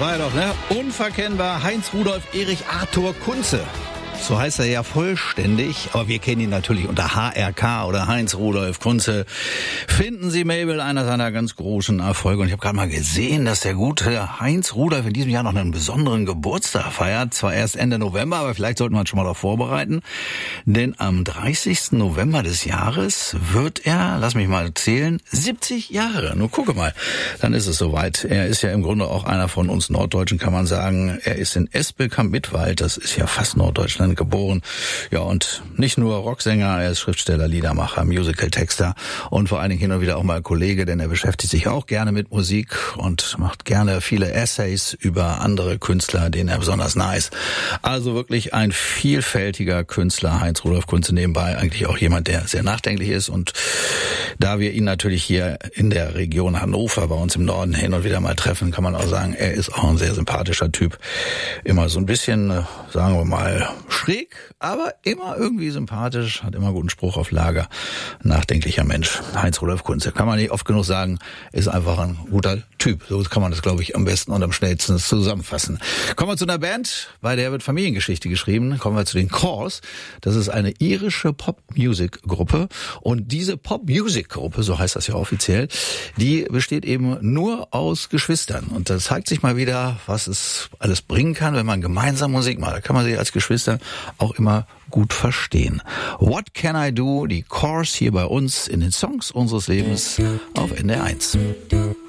war er doch, ne? Unverkennbar Heinz Rudolf Erich Arthur Kunze. So heißt er ja vollständig, aber wir kennen ihn natürlich unter HRK oder Heinz Rudolf Kunze. Finden Sie Mabel, einer seiner ganz großen Erfolge. Und ich habe gerade mal gesehen, dass der gute Heinz Rudolf in diesem Jahr noch einen besonderen Geburtstag feiert. Zwar erst Ende November, aber vielleicht sollten wir uns schon mal darauf vorbereiten. Denn am 30. November des Jahres wird er, lass mich mal zählen, 70 Jahre. Nur gucke mal, dann ist es soweit. Er ist ja im Grunde auch einer von uns Norddeutschen, kann man sagen. Er ist in Espelkamp-Mittwald, das ist ja fast Norddeutschland, geboren. Ja, und nicht nur Rocksänger, er ist Schriftsteller, Liedermacher, Musical-Texter und vor allen Dingen hin und wieder auch mal Kollege, denn er beschäftigt sich auch gerne mit Musik und macht gerne viele Essays über andere Künstler, denen er besonders nah ist. Also wirklich ein vielfältiger Künstler, Heinz Rudolf Kunze, nebenbei eigentlich auch jemand, der sehr nachdenklich ist. Und da wir ihn natürlich hier in der Region Hannover bei uns im Norden hin und wieder mal treffen, kann man auch sagen, er ist auch ein sehr sympathischer Typ. Immer so ein bisschen, sagen wir mal, schräg, aber immer irgendwie sympathisch, hat immer guten Spruch auf Lager. Nachdenklicher Mensch. Heinz Rudolf Kunze. Kann man nicht oft genug sagen, ist einfach ein guter Typ. So kann man das, glaube ich, am besten und am schnellsten zusammenfassen. Kommen wir zu einer Band, bei der wird Familiengeschichte geschrieben. Kommen wir zu den Corrs. Das ist eine irische Pop-Music-Gruppe. Und diese Pop-Music-Gruppe, so heißt das ja offiziell, die besteht eben nur aus Geschwistern. Und da zeigt sich mal wieder, was es alles bringen kann, wenn man gemeinsam Musik macht. Da kann man sich als Geschwister auch immer gut verstehen. What Can I Do? Die Corrs hier bei uns in den Songs unseres Lebens auf NDR 1.